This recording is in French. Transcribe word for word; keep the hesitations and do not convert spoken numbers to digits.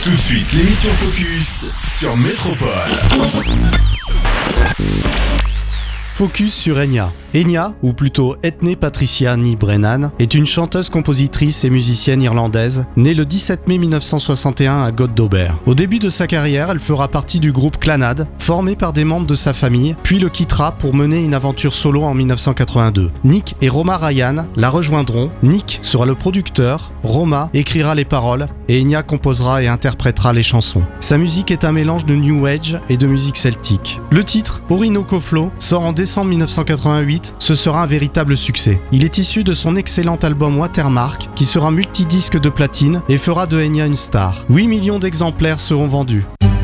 Tout de suite, l'émission Focus sur Métropole. Focus sur Enya. Enya, ou plutôt Ethne Patricia Ní Brennan, est une chanteuse, compositrice et musicienne irlandaise, née le dix-sept mai mille neuf cent soixante et un à Godober. Au début de sa carrière, elle fera partie du groupe Clannad, formé par des membres de sa famille, puis le quittera pour mener une aventure solo en mille neuf cent quatre-vingt-deux. Nick et Roma Ryan la rejoindront. Nick sera le producteur, Roma écrira les paroles et Enya composera et interprétera les chansons. Sa musique est un mélange de New Age et de musique celtique. Le titre, Orinoco Flow, sort en décembre mille neuf cent quatre-vingt-huit. Ce sera un véritable succès. Il est issu de son excellent album Watermark, qui sera multidisque de platine et fera de Enya une star. huit millions d'exemplaires seront vendus.